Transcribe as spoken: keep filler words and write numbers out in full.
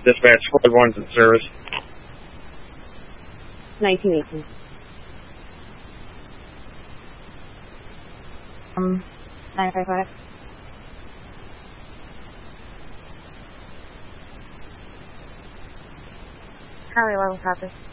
Dispatch Squad one's in service. nineteen eighteen. Um, nine five five. Charlie level copy.